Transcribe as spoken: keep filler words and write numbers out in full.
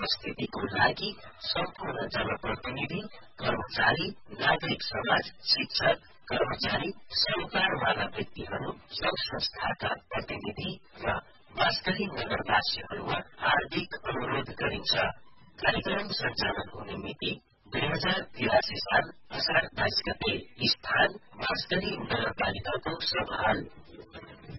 उपस्थितिको लागि सम्पूर्ण जनप्रतिनिधि, कर्मचारी, नागरिक समाज, शिक्षक, कर्मचारी, सरोकारवाला व्यक्तिहरू, सङ्घ संस्थाका प्रतिनिधि र वास्तविक नगरवासीहरूमा हार्दिक अनुरोध गरिन्छ। कार्यक्रम सञ्चालन हुने मिति दुई हजार तिरासी साल असार बाइस गते। स्थान वास्तविक नगरपालिकाको सभाहाल